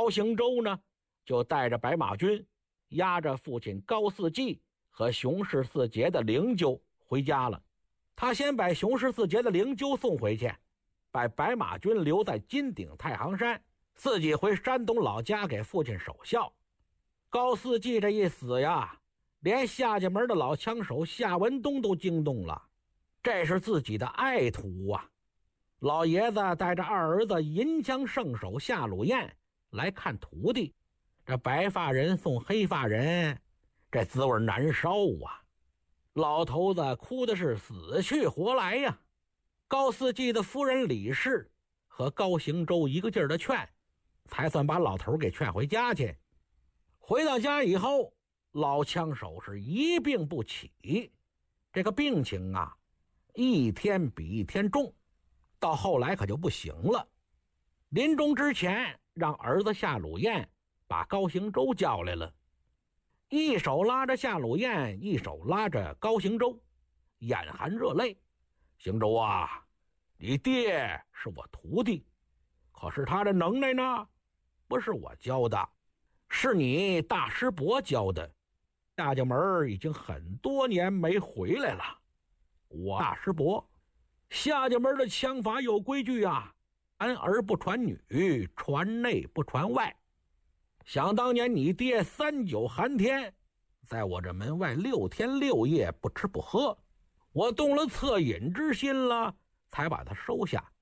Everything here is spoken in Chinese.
高行周呢，就带着白马军，押着父亲高四季和熊氏四杰的灵柩回家了。他先把熊氏四杰的灵柩送回去，把白马军留在金顶太行山，自己回山东老家给父亲守孝。高四季这一死呀，连夏家门的老枪手夏文东都惊动了，这是自己的爱徒啊。老爷子带着二儿子银枪圣手夏鲁彦来看徒弟，这白发人送黑发人，这滋味难受啊。老头子哭的是死去活来呀。高四季的夫人李氏和高行周一个劲儿的劝，才算把老头给劝回家去。回到家以后，老枪手是一病不起，这个病情啊，一天比一天重，到后来可就不行了。临终之前，让儿子夏鲁彦把高行周叫来了，一手拉着夏鲁彦，一手拉着高行周，眼含热泪。行周啊，你爹是我徒弟，可是他的能耐呢，不是我教的，是你大师伯教的。夏家门已经很多年没回来了。我大师伯，夏家门的枪法有规矩啊，传儿不传女，传内不传外。想当年你爹3九寒天，在我这门外6天6夜不吃不喝，我动了恻隐之心了，才把他收下。